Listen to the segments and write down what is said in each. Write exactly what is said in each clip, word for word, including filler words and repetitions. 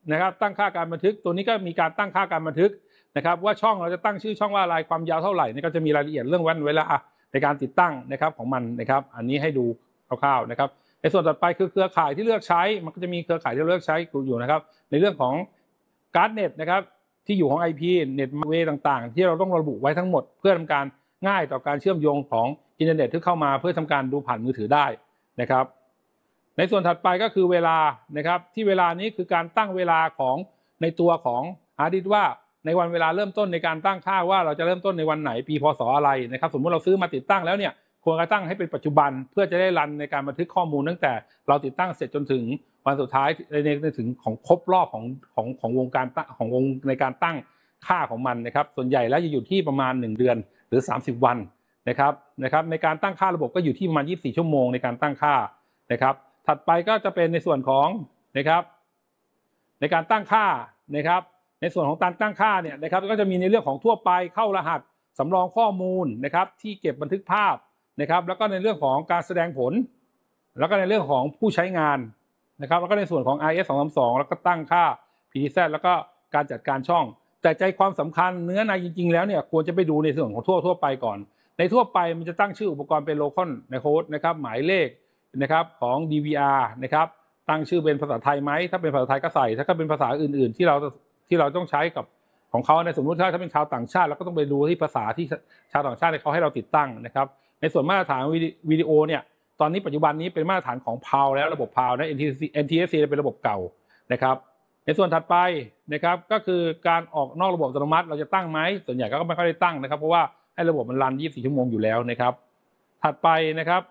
นะครับตั้งค่าการบันทึกตัวนี้ก็มีการตั้งค่าการบันทึกนะครับว่าช่องเราจะตั้งชื่อช่องว่าอะไรความยาวเท่าไหร่นี่ก็จะมีรายละเอียดเรื่องวันเวลาในการติดตั้งนะครับของมันนะครับอันนี้ให้ดูคร่าวๆนะครับในส่วนต่อไปคือเครือข่ายที่เลือกใช้มันก็จะมีเครือข่ายที่เลือกใช้อยู่นะครับในเรื่องของการ์ดเน็ตนะครับที่อยู่ของ ไอ พี เน็ตเวย์ต่างๆที่เราต้องระบุไว้ทั้งหมดเพื่อทำการง่ายต่อการเชื่อมโยงของอินเทอร์เน็ตที่เข้ามาเพื่อทำการดูผ่านมือถือได้นะครับในส่วนถัดไปก็คือเวลานะครับที่เวลานี้คือการตั้งเวลาของในตัวของฮาร์ดดิสก์ว่าในวันเวลาเริ่มต้นในการตั้งค่าว่าเราจะเริ่มต้นในวันไหนปีพศอะไรนะครับสมมติเราซื้อมาติดตั้งแล้วเนี่ยควรจะตั้งให้เป็นปัจจุบันเพื่อจะได้รันในการบันทึกข้อมูลตั้งแต่เราติดตั้งเสร็จจนถึงวันสุดท้ายในถึงของครบรอบของของของวงการของวงในการตั้งค่าของมันนะครับส่วนใหญ่แล้วจะอยู่ที่ประมาณหนึ่งเดือนหรือสามสิบวันนะครับนะครับในการตั้งค่าระบบก็อยู่ที่ประมาณยี่สิบสี่ชั่วโมงในการตั้งค่านะครับถัดไปก็จะเป็นในส่วนของนะครับในการตั้งค่านะครับในส่วนของการตั้งค่าเนี่ยนะครับก็จะมีในเรื่องของทั่วไปเข้ารหัสสำรองข้อมูลนะครับที่เก็บบันทึกภาพนะครับแล้วก็ในเรื่องของการแสดงผลแล้วก็ในเรื่องของผู้ใช้งานนะครับแล้วก็ในส่วนของ ไอ เอส สองสามสองแล้วก็ตั้งค่า พี ที แซด แล้วก็การจัดการช่องแต่ใจความสำคัญเนื้อในจริงๆแล้วเนี่ยควรจะไปดูในส่วนของทั่วทั่วไปก่อนในทั่วไปมันจะตั้งชื่ออุปกรณ์เป็น local ในโค้ดนะครับหมายเลขนะครับของ ดี วี อาร์ นะครับตั้งชื่อเป็นภาษาไทยไหมถ้าเป็นภาษาไทยก็ใส่ถ้าเป็นภาษาอื่นๆที่เราที่เราต้องใช้กับของเขาในสมมติถ้าถ้าเป็นชาวต่างชาติเราก็ต้องไปดูที่ภาษาที่ชาวต่างชาติเขาให้เราติดตั้งนะครับในส่วนมาตรฐานวิดีโอเนี่ยตอนนี้ปัจจุบันนี้เป็นมาตรฐานของ พี เอ แอล แล้วระบบ พี เอ แอล นะ เอ็น ที เอส ซี เป็นระบบเก่านะครับในส่วนถัดไปนะครับก็คือการออกนอกระบบอัตโนมัติเราจะตั้งไหมส่วนใหญ่ก็ไม่ค่อยได้ตั้งนะครับเพราะว่าให้ระบบมันรันยี่สิบสี่ชั่วโมงอยู่แล้วนะครับถัดไปนะครับ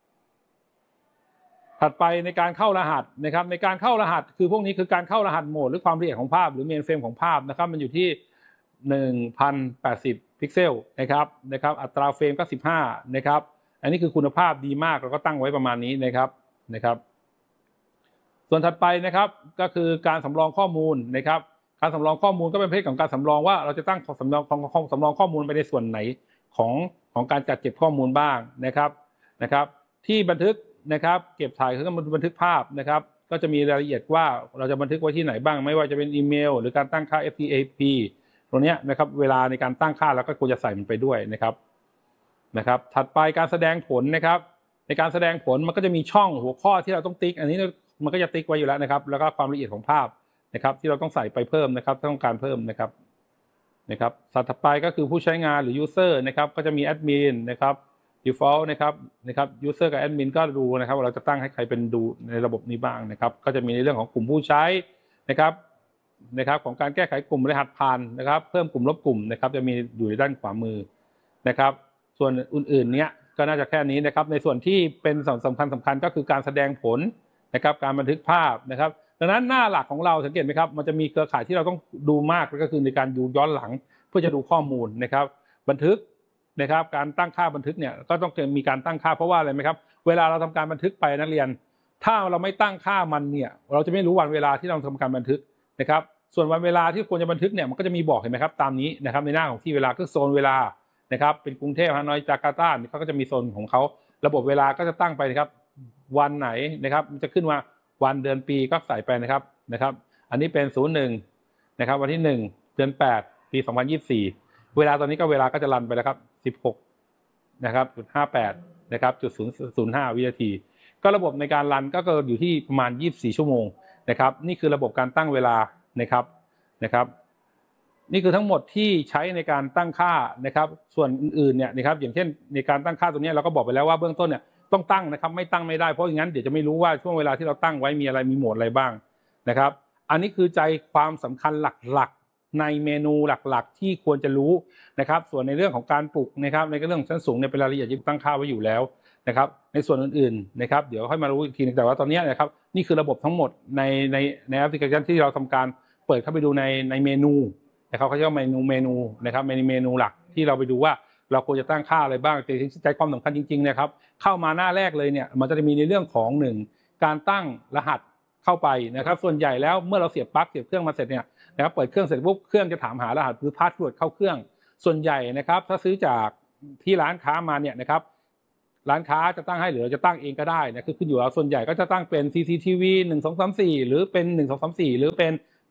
ถัดไปในการเข้ารหัสนะครับในการเข้ารหัสคือพวกนี้คือการเข้ารหัสโหมดหรือความละเอียดของภาพหรือเมนเฟรมของภาพนะครับมันอยู่ที่ หนึ่งพันแปดสิบ พิกเซลนะครับนะครับอัตราเฟรมก็สิบห้านะครับอันนี้คือคุณภาพดีมากเราก็ตั้งไว้ประมาณนี้นะครับนะครับส่วนถัดไปนะครับก็คือการสำรองข้อมูลนะครับการสำรองข้อมูลก็เป็นประเภทของการสำรองว่าเราจะตั้งสำรองของสำรองข้อมูลไปในส่วนไหนของของการจัดเก็บข้อมูลบ้างนะครับนะครับที่บันทึกนะครับเก็บถ่ายคือบันทึกภาพนะครับก็จะมีรายละเอียดว่าเราจะบันทึกไว้ที่ไหนบ้างไม่ว่าจะเป็นอีเมลหรือการตั้งค่า เอฟ ที เอ พี ตรงนี้นะครับเวลาในการตั้งค่าเราก็ควรจะใส่มันไปด้วยนะครับนะครับถัดไปการแสดงผลนะครับในการแสดงผลมันก็จะมีช่องหัวข้อที่เราต้องติ๊กอันนี้มันก็จะติ๊กไว้อยู่แล้วนะครับแล้วก็ความละเอียดของภาพนะครับที่เราต้องใส่ไปเพิ่มนะครับถ้าต้องการเพิ่มนะครับนะครับถัดไปก็คือผู้ใช้งานหรือ user นะครับก็จะมีแอดมินนะครับ default นะครับนะครับ user กับแอดมินก็ดูนะครับว่าเราจะตั้งให้ใครเป็นดูในระบบนี้บ้างนะครับก็จะมีในเรื่องของกลุ่มผู้ใช้นะครับนะครับของการแก้ไขกลุ่มรหัสผ่านนะครับเพิ่มกลุ่มลบกลุ่มนะครับจะมีอยู่ในด้านขวามือนะครับส่วนอื่นๆเนี้ยก็น่าจะแค่นี้นะครับในส่วนที่เป็นสำคัญสำคัญก็คือการแสดงผลนะครับการบันทึกภาพนะครับดังนั้นหน้าหลักของเราสังเกตไหมครับมันจะมีเครือข่ายที่เราต้องดูมากก็คือในการดูย้อนหลังเพื่อจะดูข้อมูลนะครับบันทึกนะครับการตั้งค่าบันทึกเนี่ยก็ต้องมีการตั้งค่าเพราะว่าอะไรไหมครับเวลาเราทำการบันทึกไปนักเรียนถ้าเราไม่ตั้งค่ามันเนี่ยเราจะไม่รู้วันเวลาที่เราทำการบันทึกนะครับส่วนวันเวลาที่ควรจะบันทึกเนี่ยมันก็จะมีบอกเห็นไหมครับตามนี้นะครับในหน้าของที่เวลาก็โซนเวลานะครับเป็นกรุงเทพฮานอยจาการ์ตาเขาก็จะมีโซนของเขาระบบเวลาก็จะตั้งไปนะครับวันไหนนะครับมันจะขึ้นมาวันเดือนปีก็ใส่ไปนะครับนะครับอันนี้เป็นศูนย์หนึ่งนะครับวันที่หนึ่งเดือนแปดปีสองพันยี่สิบสี่เวลาตอนนี้ก็เวลาก็จะรันไปแล้วครับสิบหกนะครับจุดห้าแปดนะครับจุดศูนย์ศูนย์ห้าวินาทีก็ระบบในการรันก็เกิดอยู่ที่ประมาณยี่สิบสี่ชั่วโมงนะครับนี่คือระบบการตั้งเวลานะครับนะครับนี่คือทั้งหมดที่ใช้ในการตั้งค่านะครับส่วนอื่นๆเนี่ยนะครับอย่างเช่นในการตั้งค่าตัวนี้เราก็บอกไปแล้วว่าเบื้องต้นเนี่ยต้องตั้งนะครับไม่ตั้งไม่ได้เพราะอย่างนั้นเดี๋ยวจะไม่รู้ว่าช่วงเวลาที่เราตั้งไว้มีอะไรมีโหมดอะไรบ้างนะครับอันนี้คือใจความสำคัญหลักๆในเมนูหลักๆที่ควรจะรู้นะครับส่วนในเรื่องของการปลุกนะครับในเรื่องชั้นสูงในเป็นรายละเอียดที่ตั้งค่าไว้อยู่แล้วนะครับในส่วนอื่นๆนะครับเดี๋ยวค่อยมารู้อีกทีนึงแต่ว่าตอนนี้นะครับนี่คือระบบทั้งหมดในในในแอปพลิเคชันที่เราทำการเปิดเข้าไปดูในในเมนูนะครับเขาเรียกว่าเมนูเมนูนะครับในเมนูหลักที่เราไปดูว่าเราควรจะตั้งค่าอะไรบ้างแต่ใจความสำคัญจริงๆนะครับเข้ามาหน้าแรกเลยเนี่ยมันจะมีในเรื่องของหนึ่งการตั้งรหัสเข้าไปนะครับส่วนใหญ่แล้วเมื่อเราเสียบปลั๊กเสียบเครื่องมาเสร็จเนี่ยนะครับเปิดเครื่องเสร็จปุ๊บเครื่องจะถามหารหัสหรือพาสเวิร์ดเข้าเครื่องส่วนใหญ่นะครับถ้าซื้อจากที่ร้านค้ามาเนี่ยนะครับร้านค้าจะตั้งให้หรือเราจะตั้งเองก็ได้นะคือขึ้นอยู่แล้วส่วนใหญ่ก็จะตั้งเป็น ซี ซี ที วี หนึ่ง สอง สาม สี่หรือเป็นหนึ่ง สอง สาม สี่หรือเป็น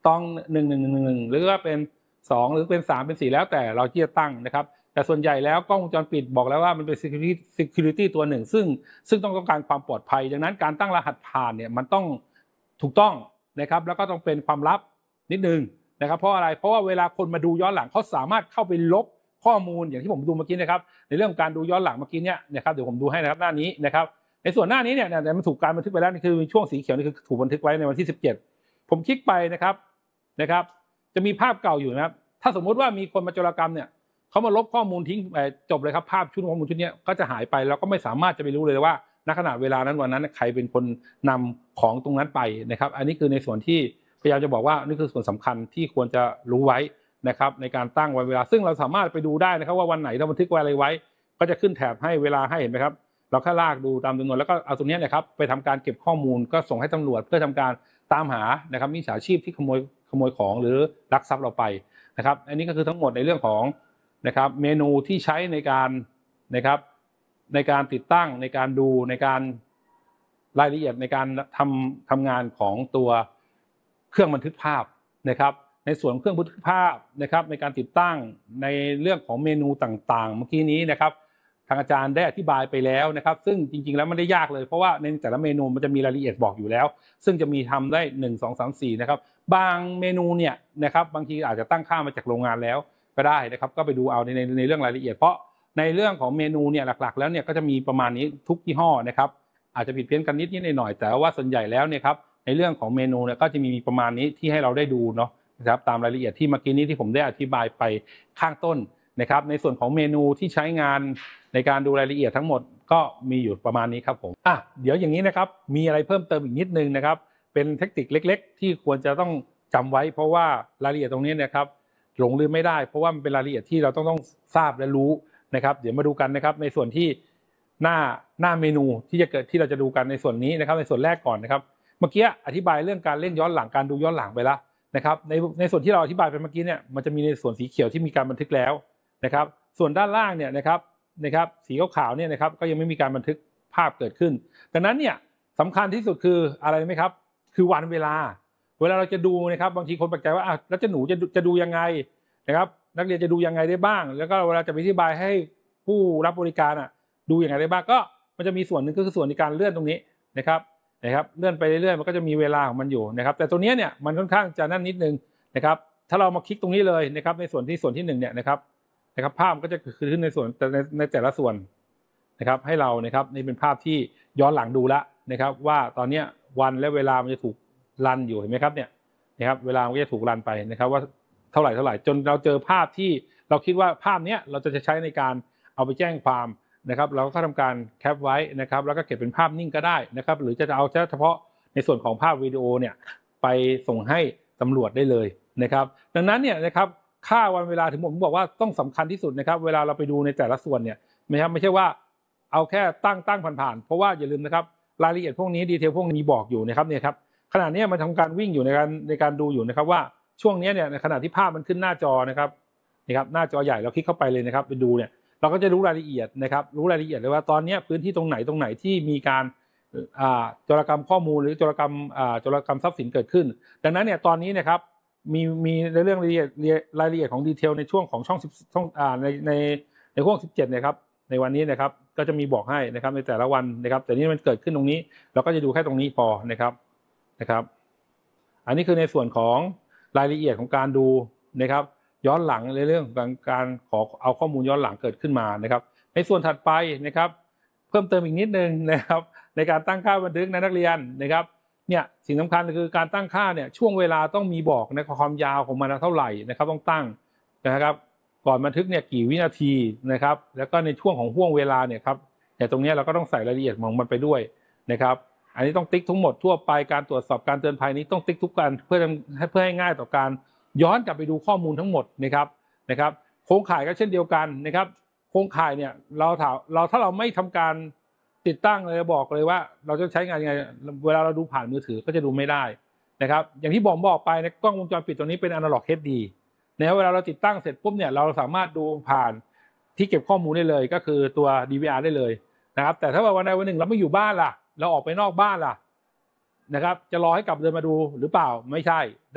ต้องหนึ่งหนึ่งหนึ่งหนึ่งหรือว่าเป็นสองหรือเป็นสามเป็นสี่แล้วแต่เราที่จะตั้งนะครับแต่ส่วนใหญ่แล้วกล้องวงจรปิดบอกแล้วว่ามันเป็น security security ตัวหนึ่งซึ่งซึ่งต้องต้องการความปลอดภัยดังนั้นการตั้งรหัสผ่านเนี่ยมันต้องถูกต้องนะครับแล้วก็ต้องเป็นความลับนิดนึงนะครับเพราะอะไรเพราะว่าเวลาคนมาดูย้อนหลังเขาสามารถเข้าไปลบข้อมูลอย่างที่ผมดูเมื่อกี้นะครับในเรื่องการดูย้อนหลังเมื่อกี้เนี่ยนะครับเดี๋ยวผมดูให้นะครับหน้านี้นะครับในส่วนหน้านี้เนี่ยมันถูกการบันทึกไปแล้วนี่คือช่วงสีเขียวนี่คือถูกบันทึกไว้ในวันที่สิบเจ็ดผมคลิกไปนะครับนะครับจะมีภาพเก่าอยู่นะครับถ้าสมมุติว่ามีคนมาโจรกรรมเนี่ยเขามาลบข้อมูลทิ้งจบเลยครับภาพชุดข้อมูลชุดนี้ก็จะหายไปแล้วก็ไม่สามารถจะไปรู้เลยว่าณขณะเวลานั้นวันนั้นใครเป็นคนนำของตรงนั้นไปนะครับอันนี้คือในส่วนที่พยายามจะบอกว่านี่คือส่วนสำคัญที่ควรจะรู้ไว้นะครับในการตั้งวันเวลาซึ่งเราสามารถไปดูได้นะครับว่าวันไหนเราบันทึกอะไรไว้ก็จะขึ้นแถบให้เวลาให้เห็นไหมครับเราแค่ลากดูตามจำนวนแล้วก็เอาตรงนี้นะครับไปทำการเก็บข้อมูลก็ส่งให้ตำรวจเพื่อทำการตามหานะครับมิจฉาชีพที่ขโมยขโมยของหรือลักทรัพย์เราไปนะครับอันนี้ก็คือทั้งหมดในเรื่องของนะครับเมนูที่ใช้ในการนะครับในการติดตั้งในการดูในการรายละเอียดในการทำทำงานของตัวเครื่องบันทึกภาพนะครับในส่วนเครื่องบันทึกภาพนะครับในการติดตั้งในเรื่องของเมนูต่างๆเมื่อกี้นี้นะครับทางอาจารย์ได้อธิบายไปแล้วนะครับซึ่งจริงๆแล้วไม่ได้ยากเลยเพราะว่าในแต่ละเมนูมันจะมีรายละเอียดบอกอยู่แล้วซึ่งจะมีทำได้หนึ่ง สอง สาม สี่นะครับบางเมนูเนี่ยนะครับบางทีอาจจะตั้งค่ามาจากโรงงานแล้วก็ได้นะครับก็ไปดูเอาในในในเรื่องรายละเอียดเพราะในเรื่องของเมนูเนี่ยหลักๆแล้วเนี่ยก็จะมีประมาณนี้ทุกยี่ห้อนะครับอาจจะผิดเพี้ยนกันนิดนิดหน่อยๆแต่ว่าส่วนใหญ่แล้วเนี่ยครับในเรื่องของเมนูเนี่ยก็จะมีประมาณนี้ที่ให้เราได้ดูเนาะนะครับตามรายละเอียดที่เมื่อกี้นี้ที่ผมได้อธิบายไปข้างต้นนะครับในส่วนของเมนูที่ใช้งานในการดูรายละเอียดทั้งหมดก็มีอยู่ประมาณนี้ครับผมอ่ะเดี๋ยวอย่างนี้นะครับมีอะไรเพิ่มเติมอีกนิดนึงนะครับเป็นเทคนิคเล็กๆที่ควรจะต้องจำไว้เพราะว่ารายละเอียดตรงนี้นะครับหลงลืมไม่ได้เพราะว่ามันเป็นรายละเอียดที่เราต้องต้องทราบและรู้นะครับเดี๋ยวมาดูกันนะครับในส่วนที่หน้าหน้าเมนูที่จะเกิดที่เราจะดูกันในส่วนนี้นะครับในส่วนแรกก่อนนะครับเมื่อกี้อธิบายเรื่องการเล่นย้อนหลังการดูย้อนหลังไปแล้วนะครับในในส่วนที่เราอธิบายไปเมื่อกี้เนี่ยมันจะมีในส่วนสีเขียวที่มีการบันทึกแล้วนะครับส่วนด้านล่างเนี่ยนะครับนะครับสีขาวๆเนี่ยนะครับก็ยังไม่มีการบันทึกภาพเกิดขึ้นดังนั้นเนี่ยสำคัญที่สุดคืออะไรไหมครับคือวันเวลาเวลาเราจะดูนะครับบางทีคนแปลกใจว่าอ่ะแล้วจะหนูจะจะดูยังไงนะครับนักเรียนจะดูยังไงได้บ้างแล้วก็เวลาจะอธิบายให้ผู้รับบริการอ่ะดูยังไงได้บ้างก็มันจะมีส่วนหนึ่งก็คือส่วนในการเลื่อนตรงนี้นะครับนะครับเลื่อนไปเรื่อยๆมันก็จะมีเวลาของมันอยู่นะครับแต่ตัวนี้เนี่ยมันค่อนข้างจะนั่นนิดนึงนะครับถ้าเรามาคลิกตรงนี้เลยนะครับในส่วนที่ส่วนที่หนึ่งเนี่ยนะครับนะครับภาพก็จะขึ้นในส่วนในในแต่ละส่วนนะครับให้เรานะครับนี่เป็นภาพที่ย้อนหลังดูละนะครับว่าตอนนี้วันและเวลามันจะถูกรันอยู่เห็นไหมครับเนี่ยนะครับเวลามันก็จะถูกรันไปนะครับว่าเท่าไหร่เท่าไหร่จนเราเจอภาพที่เราคิดว่าภาพนี้เราจะใช้ในการเอาไปแจ้งความนะครับเราก็ทำการแคปไว้นะครับแล้วก็เก็บเป็นภาพนิ่งก็ได้นะครับหรือจะเอาเฉพาะในส่วนของภาพวิดีโอเนี่ยไปส่งให้ตำรวจได้เลยนะครับดังนั้นเนี่ยนะครับค่าวันเวลาถึงผมบอกว่าต้องสำคัญที่สุดนะครับเวลาเราไปดูในแต่ละส่วนเนี่ยไม่ครับไม่ใช่ว่าเอาแค่ตั้งตั้งผ่านๆเพราะว่าอย่าลืมนะครับรายละเอียดพวกนี้ดีเทลพวกนี้บอกอยู่นะครับเนี่ยครับขณะนี้มันทำการวิ่งอยู่ในการในการดูอยู่นะครับว่าช่วงนี้เนี่ยในขณะที่ภาพมันขึ้นหน้าจอนะครับนี่ครับหน้าจอใหญ่เราคลิกเข้าไปเลยนะครับไปดูเนี่ยเราก็จะรู้รายละเอียดนะครับรู้รายละเอียดเลยว่าตอนนี้พื้นที่ตรงไหนตรงไหนที่มีการโจรกรรมข้อมูลหรือโจรกรรมโจรกรรมทรัพย์สินเกิดขึ้นดังนั้นเนี่ยตอนนี้นะครับมีมีในเรื่องรายละเอียดรายละเอียดของดีเทลในช่วงของช่องช่องในในในช่วงสิบเจ็ดนะครับในวันนี้นะครับก็จะมีบอกให้นะครับในแต่ละวันนะครับแต่นี้มันเกิดขึ้นตรงนี้เราก็จะดูแค่ตรงนี้พอนะครับนะครับอันนี้คือในส่วนของรายละเอียดของการดูนะครับย้อนหลังในเรื่องของการขอเอาข้อมูลย้อนหลังเกิดขึ้นมานะครับในส่วนถัดไปนะครับเพิ่มเติมอีกนิดนึงนะครับในการตั้งค่าบันทึกนักเรียนนะครับเนี่ยสิ่งสำคัญคือการตั้งค่าเนี่ยช่วงเวลาต้องมีบอกในความยาวของมันเท่าไหร่นะครับต้องตั้งนะครับก่อนบันทึกเนี่ยกี่วินาทีนะครับแล้วก็ในช่วงของห่วงเวลาเนี่ยครับแต่ตรงนี้เราก็ต้องใส่รายละเอียดของมันไปด้วยนะครับอันนี้ต้องติ๊กทั้งหมดทั่วไปการตรวจสอบการเตือนภัยนี้ต้องติ๊กทุกการเพื่อเพื่อให้ง่ายต่อการย้อนกลับไปดูข้อมูลทั้งหมดนะครับนะครับโครงข่ายก็เช่นเดียวกันนะครับโครงข่ายเนี่ยเราถามเราถ้าเราไม่ทำการติดตั้งเลยบอกเลยว่าเราจะใช้งานยังไงเวลาเราดูผ่านมือถือก็จะดูไม่ได้นะครับอย่างที่บอกบอกไปในกล้องวงจรปิดตัวนี้เป็น Analog เอช ดี นะเวลาเราติดตั้งเสร็จปุ๊บเนี่ยเราสามารถดูผ่านที่เก็บข้อมูลได้เลยก็คือตัว ดี วี อาร์ ได้เลยนะครับแต่ถ้าวันใดวันหนึ่งเราไม่อยู่บ้านล่ะเราออกไปนอกบ้านล่ะนะครับจะรอให้กลับเดินมาดูหรือเปล่าไม่ใช่